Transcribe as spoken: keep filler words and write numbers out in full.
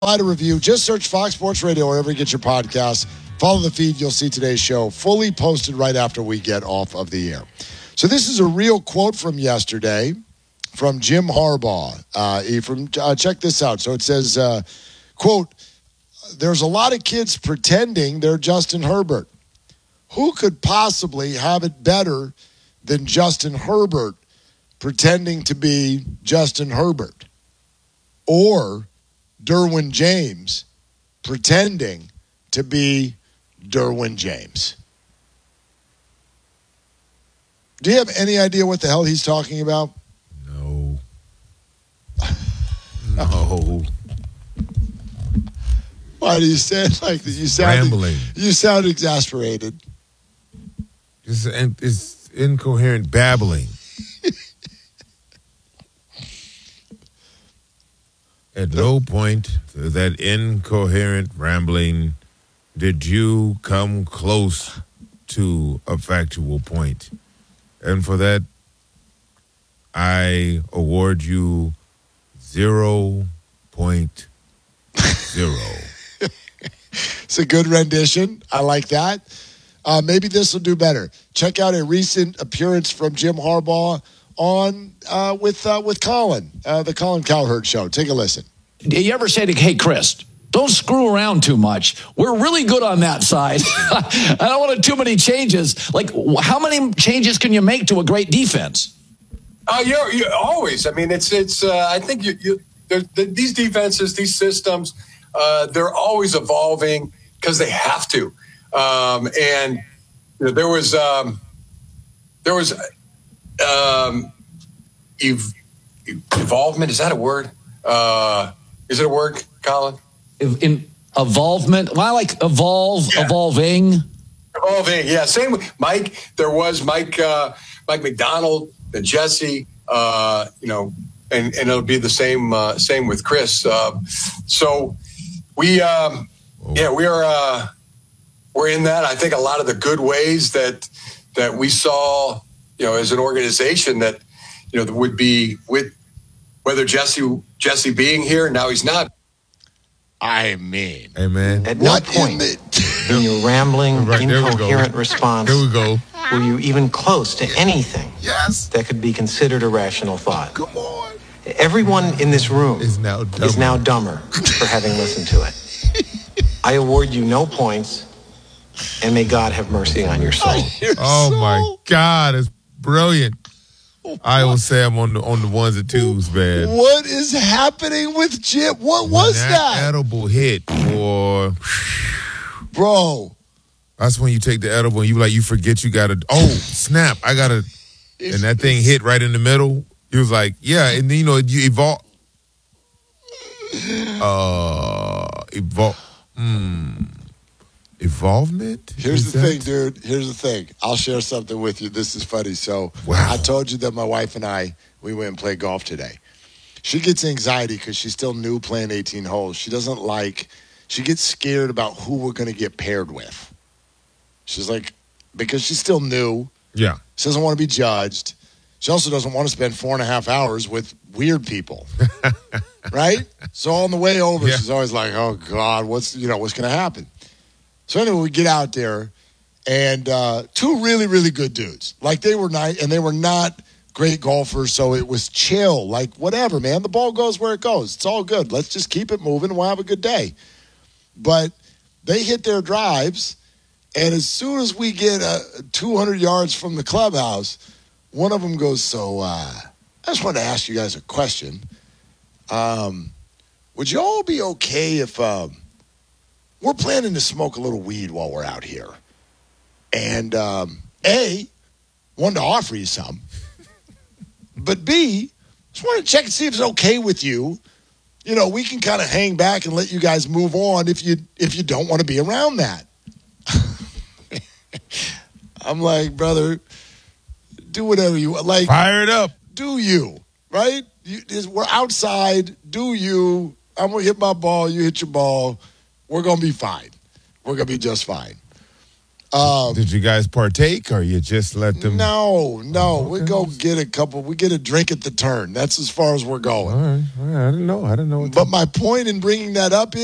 Write a review. Just search Fox Sports Radio wherever you get your podcasts. Follow the feed. You'll see today's show fully posted right after we get off of the air. So this is a real quote from yesterday from Jim Harbaugh. Uh, he from uh, check this out. So it says, uh, quote, "There's a lot of kids pretending they're Justin Herbert. Who could possibly have it better than Justin Herbert pretending to be Justin Herbert? Or Derwin James pretending to be Derwin James?" Do you have any idea what the hell he's talking about? No. No. Why do you say it like that? You sound Rambling. You sound exasperated. It's, it's incoherent babbling. At no point through that incoherent rambling did you come close to a factual point. And for that, I award you zero point zero. It's a good rendition. I like that. Uh, maybe this will do better. Check out a recent appearance from Jim Harbaugh on uh, with uh, with Colin, uh, the Colin Cowherd Show. Take a listen. Do you ever say to, "Hey, Chris, don't screw around too much. We're really good on that side. I don't want too many changes." Like, how many changes can you make to a great defense? Uh, you're, you're always. I mean, it's it's. Uh, I think you, you the, these defenses, these systems, uh, they're always evolving because they have to. Um, and you know, there was um, there was um, ev- evolvement. Is that a word? Uh, is it a word, Colin? In evolvement, well, I like evolve, yeah. evolving. Evolving, yeah. Same with Mike. There was Mike, uh, Mike McDonald, the Jesse, uh, you know, and, and it'll be the same, uh, same with Chris. Uh, so we, um, yeah, we are, uh, we're in that. I think a lot of the good ways that that we saw, you know, as an organization that, you know, would be with whether Jesse Jesse being here. Now he's not. I mean, hey man, at no point in your rambling, right, incoherent response here we go. were you even close to anything yes. that could be considered a rational thought. Come on. Everyone in this room is now dumber, is now dumber for having listened to it. I award you no points, and may God have mercy on your soul. Oh so... my God, it's brilliant. I will say I'm on the on the ones and twos, man. What is happening with Jim? What was that? that? Edible hit, or bro. That's when you take the edible and you like you forget you gotta. Oh snap! I gotta, and that thing hit right in the middle. He was like, yeah, and then you know you evolve. Uh, evolve. Hmm. Evolvement? Here's is the that? thing, dude. Here's the thing. I'll share something with you. This is funny. So wow. I told you that my wife and I, we went and played golf today. She gets anxiety because she's still new playing eighteen holes. She doesn't like, she gets scared about who we're going to get paired with. She's like, because she's still new. Yeah. She doesn't want to be judged. She also doesn't want to spend four and a half hours with weird people. Right? So on the way over, yeah. she's always like, oh God, what's, you know, what's going to happen? So anyway, we get out there, and uh, two really, really good dudes. Like, they were nice, and they were not great golfers, so it was chill. Like, whatever, man. The ball goes where it goes. It's all good. Let's just keep it moving, and we'll have a good day. But they hit their drives, and as soon as we get uh, two hundred yards from the clubhouse, one of them goes, so uh, I just wanted to ask you guys a question. Um, would you all be okay if... Um, We're planning to smoke a little weed while we're out here. And, um, A, wanted to offer you some. But B, just wanted to check and see if it's okay with you. You know, we can kind of hang back and let you guys move on if you if you don't want to be around that. I'm like, brother, do whatever you want. Like, fire it up. Do you, right? You, we're outside. Do you. I'm going to hit my ball. You hit your ball. We're going to be fine. We're going to be just fine. Um, Did you guys partake, or you just let them? No, no. Oh, We okay. go get a couple. We get a drink at the turn. That's as far as we're going. All right, all right. I didn't know. I didn't know. What But my point in bringing that up